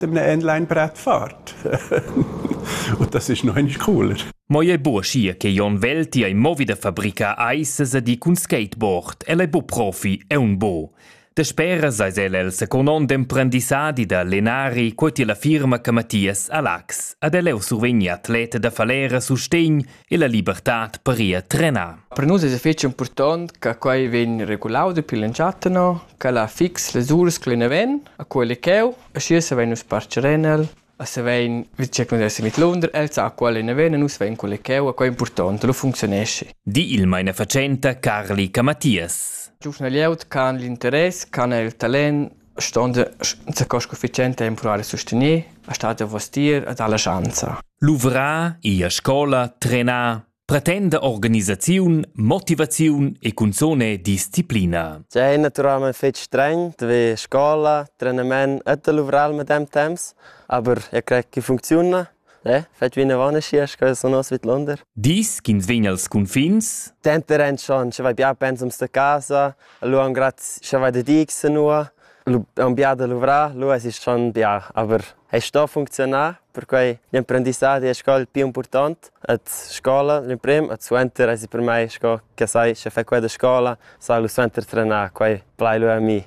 Eine Inline-Brettfahrt. Und das ist noch ein cooler. Ma è buo scia che Jon Velti è movida fabbrica eisses di cun skateboard. Ella è bu profi, è un bo. De spera sais el el seconon d'imprendissadi da Lenari quoti la firma che Mattias Alax. Ad el eu survegni atleta da falera sustegn e la libertad per ia trenar. Per noi è fece important che quai ven regulau de pilanciatano, che la fix le uras che ne ven, a quelle cheu, a schiessa ven us parcerenel, a se ven, vi check non esse mit Londra, el sa quelle ne ven, us ven quelle cheu, a quai important, lo funzionesce. Di il meine facenta Carli ca Mattias. Giufna lieut can l'interesse, can il talent, stonde se cosco efficiente a imparare a sostenere, a stare a vestir, a dare la chance. L'uvra, a scola, trenar, pretende organizzazione, motivazione e consone disciplina. C'è naturalmente fet streng, dove scola, trainement e l'uvral mit dem temps, aber ich crec che funziona. Fett wie eine Wanne schiest, kann so noch mit London. Dies kins vegn als confins. Tente rent schon, ci vai bia pensums de casa, lu am grad ci vai de dix nur, lu am bia de luvra, lu es ist schon bia, aber es sta funzionar, per cui l'imprendissade è scola più important, at scola l'imprim, at suenter es per mai sco che sai, se fa quella scola, sai lu suenter trenar, quai plai lu a mi.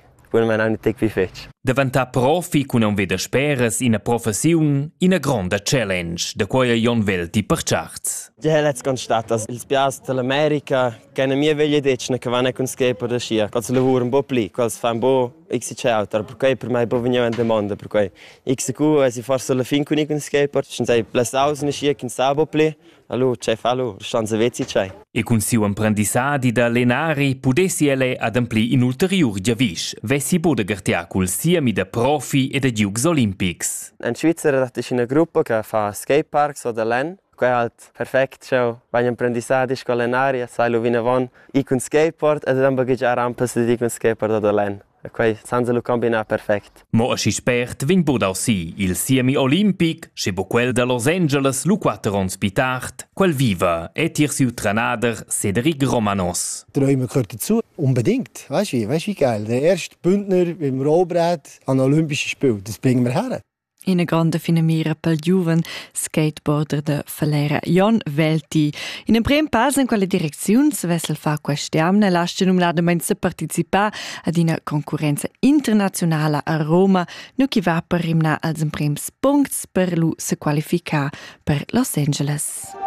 Diventare profi con un veda speras in una professione, in una grande challenge, da cui Jon Velti per charts. Ja, let's constatas. Il spias dell'America, che non mi veglia decina che vanno con skateboard da scia, quando lavora un po' pli, quando fa un po' XC auto, per cui per me po' veniva in demanda, per cui XQ si forse alla fin con un skateboard, ci sei plus ausen scia che sabo pli, allora c'è fallo, chance vezzi c'è. E con suo apprendissadi da Lenari potessi ele adampli in ulterior giavish, vessi bude gartia col siemi da profi e da Jeux Olympics. In Svizzera è una gruppa che fa skateparks o da Len. Quei halt perfekt show, vai apprendissadi scolenari, sai lo vina von I con skateboard e dan bagage rampas di con skateboard da Len. E quei sanza lo combina perfect. Mo a si spert vin bod aussi il siemi Olympic, che bo quel da Los Angeles lu 4 ans pitart, quel viva et ihr siu Tranader Cedric Romanos. Träume gehört dazu, unbedingt. Weißt du wie geil. Der erste Bündner im Rollbrett an Olympischen Spielen, das bringen wir her. In a grande finamira pel giuven skateboarder de Falera Jon Velti. In un prim pas in quella direzione vessel fa quest'amne lascia numladamente se participare ad una concorrenza internazionale a Roma, nu chi va per rimna als prims punts per lu se qualificar per Los Angeles.